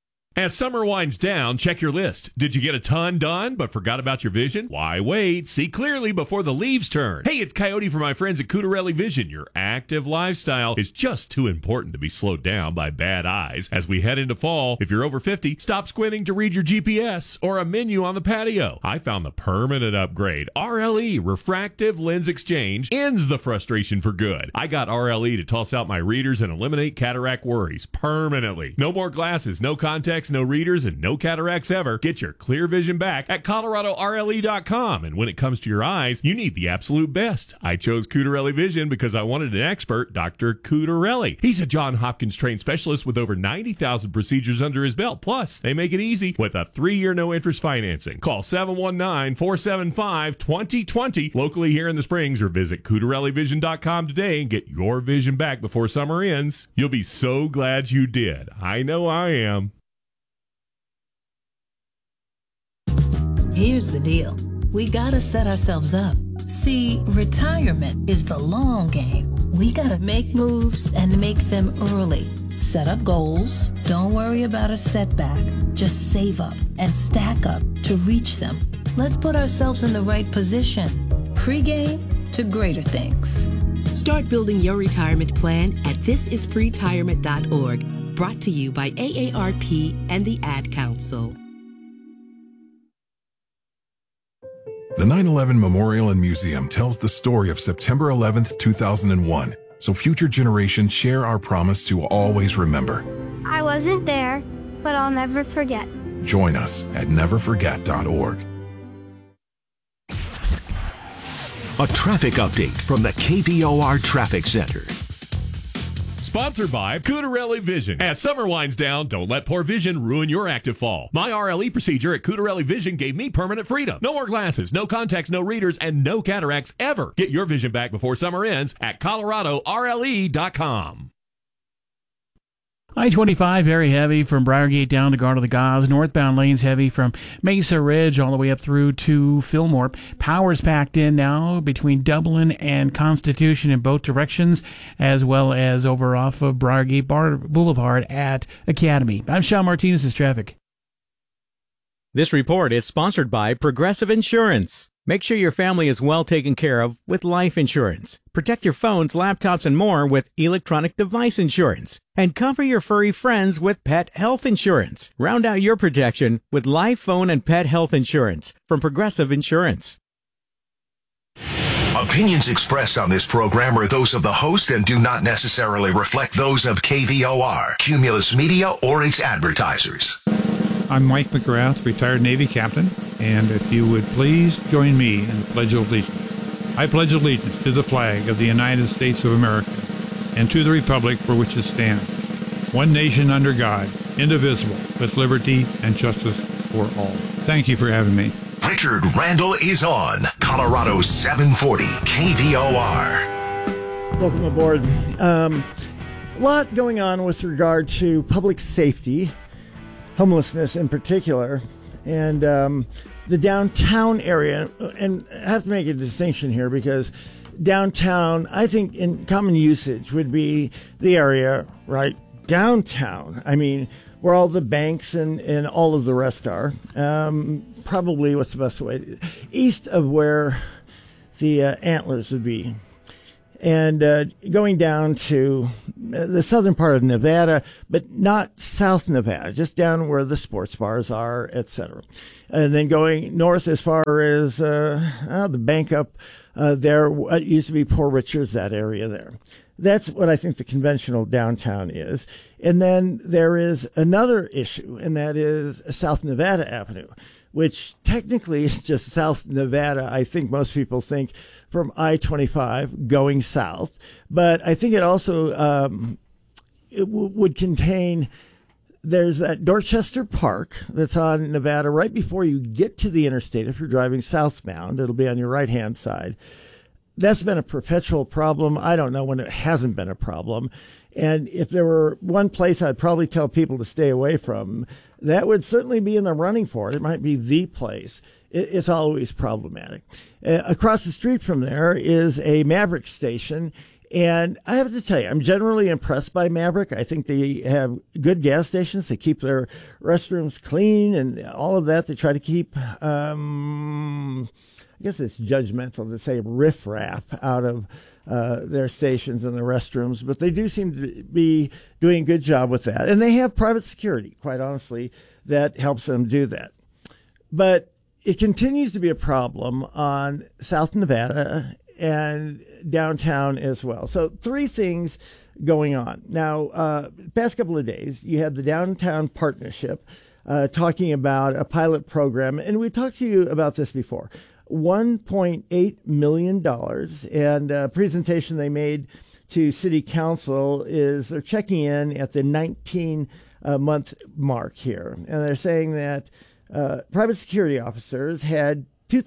As summer winds down, check your list. Did you get a ton done but forgot about your vision? Why wait? See clearly before the leaves turn. Hey, it's Coyote from my friends at Cutarelli Vision. Your active lifestyle is just too important to be slowed down by bad eyes. As we head into fall, if you're over 50, stop squinting to read your GPS or a menu on the patio. I found the permanent upgrade. RLE, Refractive Lens Exchange, ends the frustration for good. I got RLE to toss out my readers and eliminate cataract worries permanently. No more glasses, no contacts, no readers, and no cataracts ever. Get your clear vision back at ColoradoRLE.com. And when it comes to your eyes, you need the absolute best. I chose Cutarelli Vision because I wanted an expert, Dr. Cutarelli. He's a Johns Hopkins trained specialist with over 90,000 procedures under his belt. Plus, they make it easy with a 3-year no-interest financing. Call 719-475-2020 locally here in the Springs or visit CutarelliVision.com today and get your vision back before summer ends. You'll be so glad you did. I know I am. Here's the deal. We gotta set ourselves up. See, retirement is the long game. We gotta make moves and make them early. Set up goals. Don't worry about a setback. Just save up and stack up to reach them. Let's put ourselves in the right position. Pre-game to greater things. Start building your retirement plan at thisispretirement.org. Brought to you by AARP and the Ad Council. The 9/11 Memorial and Museum tells the story of September 11th, 2001, so future generations share our promise to always remember. I wasn't there, but I'll never forget. Join us at neverforget.org. A traffic update from the KVOR Traffic Center. Sponsored by Cutarelli Vision. As summer winds down, don't let poor vision ruin your active fall. My RLE procedure at Cutarelli Vision gave me permanent freedom. No more glasses, no contacts, no readers, and no cataracts ever. Get your vision back before summer ends at ColoradoRLE.com. I-25 very heavy from Briargate down to Garden of the Gods. Northbound lanes heavy from Mesa Ridge all the way up through to Fillmore. Power's packed in now between Dublin and Constitution in both directions, as well as over off of Briargate Boulevard at Academy. I'm Sean Martinez, this traffic. This report is sponsored by Progressive Insurance. Make sure your family is well taken care of with life insurance. Protect your phones, laptops, and more with electronic device insurance. And cover your furry friends with pet health insurance. Round out your protection with life, phone, and pet health insurance from Progressive Insurance. Opinions expressed on this program are those of the host and do not necessarily reflect those of KVOR, Cumulus Media, or its advertisers. I'm Mike McGrath, retired Navy captain, and if you would please join me in the Pledge of Allegiance. I pledge allegiance to the flag of the United States of America and to the republic for which it stands, one nation under God, indivisible, with liberty and justice for all. Thank you for having me. Richard Randall is on Colorado 740 KVOR. Welcome aboard. A lot going on with regard to public safety, homelessness in particular, and the downtown area. And I have to make a distinction here because downtown, I think in common usage, would be the area right downtown. I mean, where all the banks and all of the rest are. Probably, what's the best way? East of where the Antlers would be. And going down to the southern part of Nevada, but not South Nevada, just down where the sports bars are, etc. And then going north as far as the bank up there, it used to be Poor Richards, that area there. That's what I think the conventional downtown is. And then there is another issue, and that is South Nevada Avenue, which technically is just South Nevada. I think most people think from I-25 going south. But I think it also would contain, there's that Dorchester Park that's on Nevada right before you get to the interstate. If you're driving southbound, it'll be on your right-hand side. That's been a perpetual problem. I don't know when it hasn't been a problem. And if there were one place I'd probably tell people to stay away from, that would certainly be in the running for it. It might be the place. It's always problematic. Across the street from there is a Maverick station. And I have to tell you, I'm generally impressed by Maverick. I think they have good gas stations. They keep their restrooms clean and all of that. They try to keep, I guess it's judgmental to say riffraff out of their stations and their restrooms, but they do seem to be doing a good job with that. And they have private security, quite honestly, that helps them do that. But it continues to be a problem on South Nevada and downtown as well. So 3 things going on. Now, past couple of days, you had the Downtown Partnership talking about a pilot program, and we talked to you about this before. $1.8 million, and a presentation they made to City Council is they're checking in at the 19-month mark here, and they're saying that private security officers had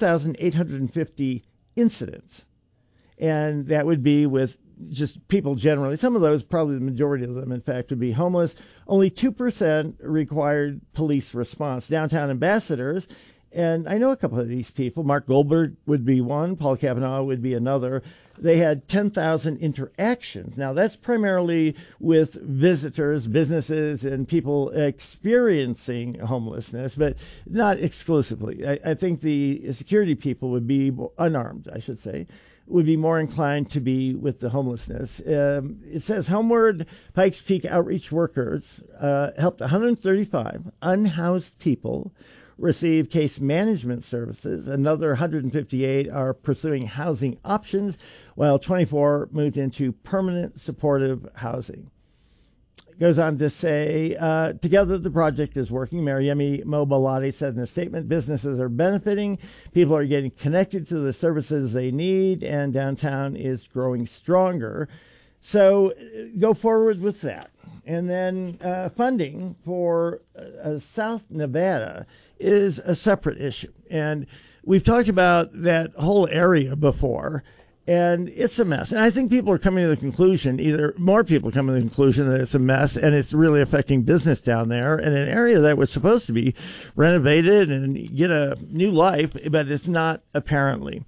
2,850 incidents, and that would be with just people generally. Some of those, probably the majority of them, in fact, would be homeless. Only 2% required police response. Downtown ambassadors, and I know a couple of these people. Mark Goldberg would be one. Paul Kavanaugh would be another. They had 10,000 interactions. Now, that's primarily with visitors, businesses, and people experiencing homelessness, but not exclusively. I think the security people would be unarmed, I should say, would be more inclined to be with the homelessness. It says Homeward Pikes Peak outreach workers helped 135 unhoused people receive case management services. Another 158 are pursuing housing options, while 24 moved into permanent supportive housing. It goes on to say, together the project is working. Mariemi Mobilati said in a statement, businesses are benefiting, people are getting connected to the services they need, and downtown is growing stronger. So go forward with that. And then funding for South Nevada is a separate issue. And we've talked about that whole area before, and it's a mess. And I think people are coming to the conclusion, either more people are coming to the conclusion that it's a mess and it's really affecting business down there in an area that was supposed to be renovated and get a new life, but it's not apparently.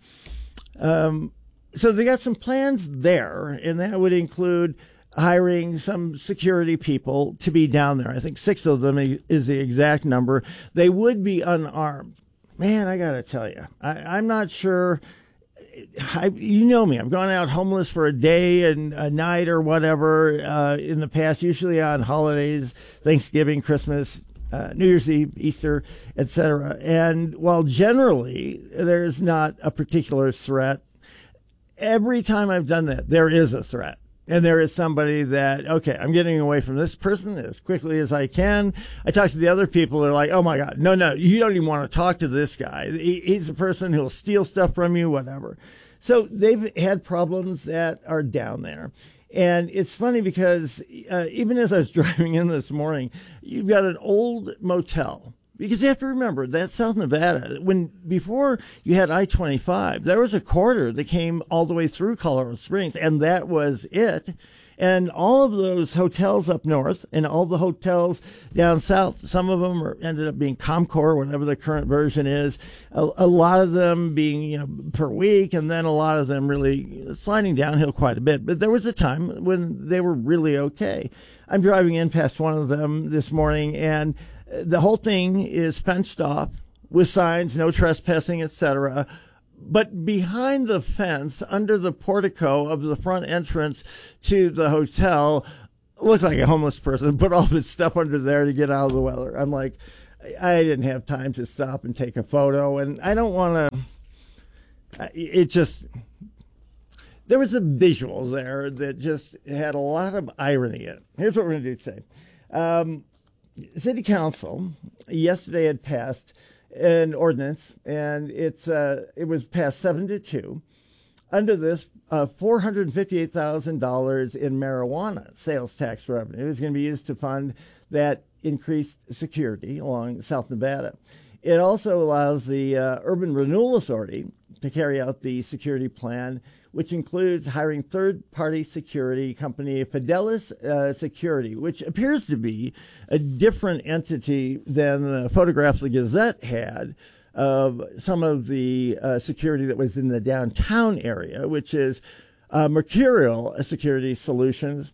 So they got some plans there, and that would include hiring some security people to be down there. I think 6 of them is the exact number. They would be unarmed. Man, I got to tell you, I'm not sure. You know me. I've gone out homeless for a day and a night or whatever in the past, usually on holidays, Thanksgiving, Christmas, New Year's Eve, Easter, etc. And while generally there's not a particular threat, every time I've done that, there is a threat. And there is somebody that, okay, I'm getting away from this person as quickly as I can. I talk to the other people, they're like, oh my God, no, you don't even want to talk to this guy. He's the person who'll steal stuff from you, whatever. So they've had problems that are down there. And it's funny because even as I was driving in this morning, you've got an old motel. Because you have to remember that South Nevada, before you had I-25, there was a corridor that came all the way through Colorado Springs, and that was it. And all of those hotels up north and all the hotels down south, some of them ended up being Comcor, whatever the current version is. A lot of them being, per week, and then a lot of them really sliding downhill quite a bit. But there was a time when they were really okay. I'm driving in past one of them this morning, and the whole thing is fenced off with signs, no trespassing, etc. But behind the fence, under the portico of the front entrance to the hotel, looked like a homeless person put all of his stuff under there to get out of the weather. I'm like, I didn't have time to stop and take a photo, and I don't want to. There was a visual there that just had a lot of irony in it. Here's what we're going to do today. City Council yesterday had passed an ordinance, and it was passed 7-2. Under this, $458,000 in marijuana sales tax revenue is going to be used to fund that increased security along South Nevada. It also allows the Urban Renewal Authority to carry out the security plan, which includes hiring third-party security company Fidelis Security, which appears to be a different entity than the photographs the Gazette had of some of the security that was in the downtown area, which is Mercurial Security Solutions.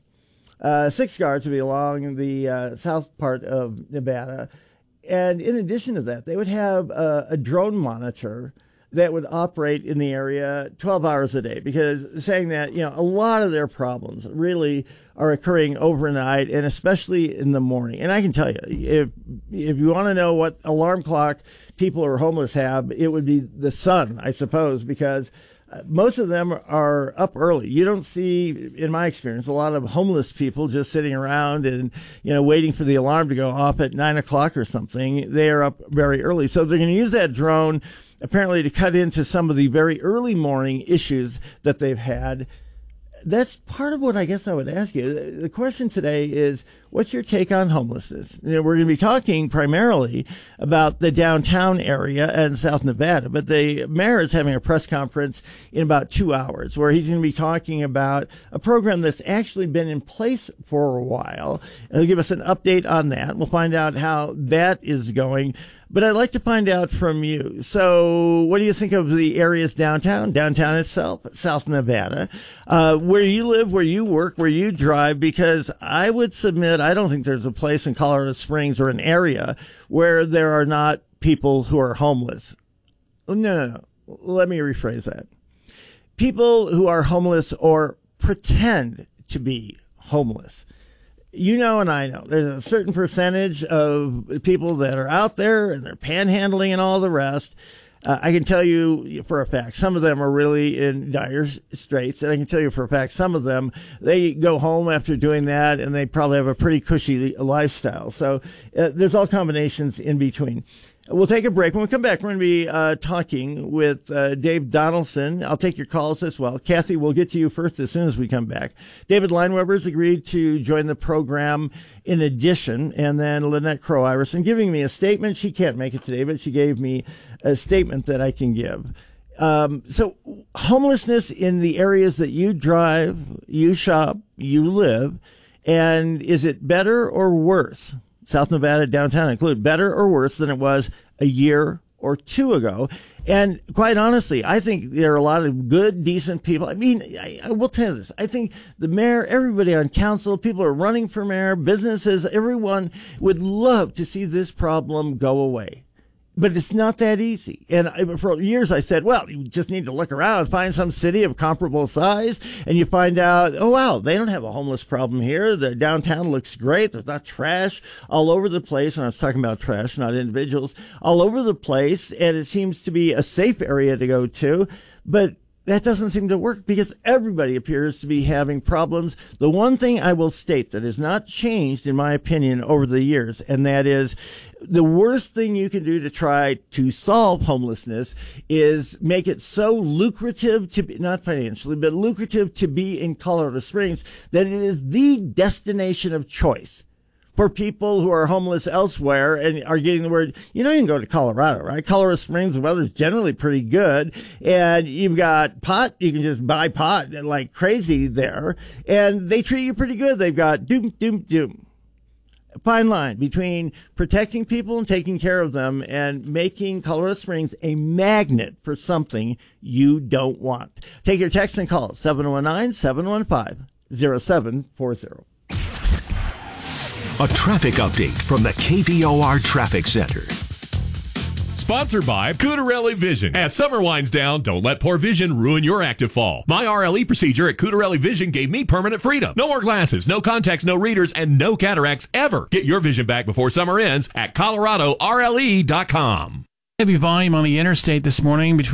6 guards would be along the south part of Nevada. And in addition to that, they would have a drone monitor that would operate in the area 12 hours a day, because saying that, a lot of their problems really are occurring overnight and especially in the morning. And I can tell you, if you want to know what alarm clock people who are homeless have, it would be the sun, I suppose, because most of them are up early. You don't see, in my experience, a lot of homeless people just sitting around and, waiting for the alarm to go off at 9 o'clock or something. They are up very early. So they're going to use that drone apparently to cut into some of the very early morning issues that they've had. That's part of what I guess I would ask you. The question today is, what's your take on homelessness? We're going to be talking primarily about the downtown area and South Nevada, but the mayor is having a press conference in about 2 hours where he's going to be talking about a program that's actually been in place for a while. He'll give us an update on that. We'll find out how that is going. But I'd like to find out from you. So what do you think of the areas downtown itself, South Nevada, where you live, where you work, where you drive? Because I would submit, I don't think there's a place in Colorado Springs or an area where there are not people who are homeless. No. Let me rephrase that. People who are homeless or pretend to be homeless. And I know there's a certain percentage of people that are out there and they're panhandling and all the rest. I can tell you for a fact, some of them are really in dire straits. And I can tell you for a fact, some of them, they go home after doing that and they probably have a pretty cushy lifestyle. So there's all combinations in between. We'll take a break. When we come back, we're going to be talking with Dave Donaldson. I'll take your calls as well. Kathy, we'll get to you first as soon as we come back. David Lineweber's agreed to join the program in addition, and then Lynette Crow-Iverson giving me a statement. She can't make it today, but she gave me a statement that I can give. So homelessness in the areas that you drive, you shop, you live, and is it better or worse? South Nevada, downtown included, better or worse than it was a year or two ago? And quite honestly, I think there are a lot of good, decent people. I mean, I will tell you this. I think the mayor, everybody on council, people are running for mayor, businesses, everyone would love to see this problem go away. But it's not that easy. And for years I said, well, you just need to look around, find some city of comparable size, and you find out, oh, wow, they don't have a homeless problem here. The downtown looks great. There's not trash all over the place. And I was talking about trash, not individuals, all over the place. And it seems to be a safe area to go to. But that doesn't seem to work because everybody appears to be having problems. The one thing I will state that has not changed, in my opinion, over the years, and that is the worst thing you can do to try to solve homelessness is make it so lucrative to be, not financially, but lucrative to be in Colorado Springs, that it is the destination of choice for people who are homeless elsewhere and are getting the word, you can go to Colorado, right? Colorado Springs, the weather's generally pretty good. And you've got pot. You can just buy pot like crazy there. And they treat you pretty good. They've got doom. A fine line between protecting people and taking care of them and making Colorado Springs a magnet for something you don't want. Take your text and call 719-715-0740. A traffic update from the KVOR Traffic Center. Sponsored by Cutarelli Vision. As summer winds down, don't let poor vision ruin your active fall. My RLE procedure at Cutarelli Vision gave me permanent freedom. No more glasses, no contacts, no readers, and no cataracts ever. Get your vision back before summer ends at ColoradoRLE.com. Heavy volume on the interstate this morning between